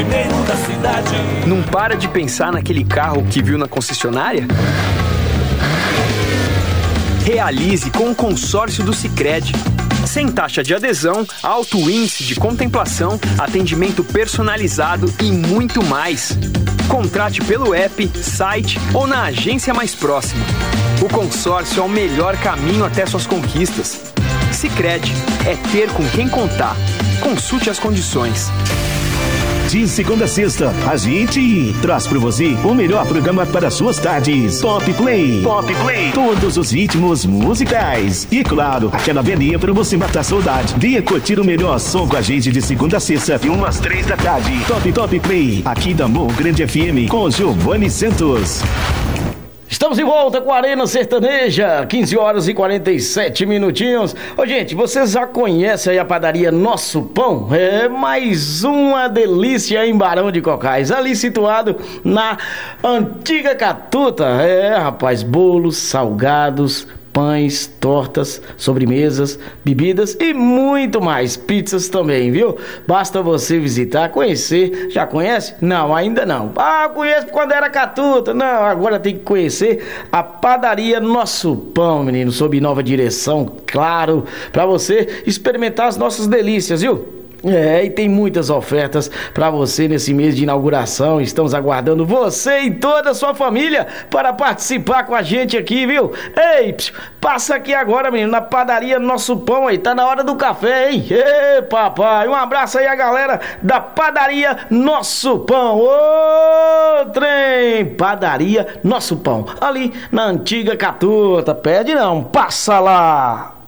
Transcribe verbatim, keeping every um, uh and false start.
primeiro da cidade. Não para de pensar naquele carro que viu na concessionária? Realize com o consórcio do Sicredi. Sem taxa de adesão, alto índice de contemplação, atendimento personalizado e muito mais. Contrate pelo app, site ou na agência mais próxima. O consórcio é o melhor caminho até suas conquistas. Sicredi é ter com quem contar. Consulte as condições. De segunda a sexta, a gente traz para você o melhor programa para suas tardes. Pop Play. Pop Play. Todos os ritmos musicais. E claro, aquela velhinha para você matar saudade. Venha curtir o melhor som com a gente de segunda a sexta, de umas três da tarde. Top Top Play, aqui da Morro Grande F M, com Giovanni Santos. Estamos de volta com a Arena Sertaneja, quinze horas e quarenta e sete minutinhos. Ô, gente, vocês já conhecem aí a padaria Nosso Pão? É mais uma delícia em Barão de Cocais, ali situado na antiga Catuta. É, rapaz, bolos, salgados, pães, tortas, sobremesas, bebidas e muito mais, pizzas também, viu? Basta você visitar, conhecer. Já conhece? Não, ainda não. Ah, conheço quando era Catuta. Não, agora tem que conhecer a padaria Nosso Pão, menino, sob nova direção, claro, para você experimentar as nossas delícias, viu? É, e tem muitas ofertas para você nesse mês de inauguração. Estamos aguardando você e toda a sua família para participar com a gente aqui, viu? Ei, psiu, passa aqui agora, menino, na padaria Nosso Pão aí, tá na hora do café, hein? Ei, papai, um abraço aí a galera da padaria Nosso Pão. Ô, trem, padaria Nosso Pão, ali na antiga Catuta. Pede não, passa lá.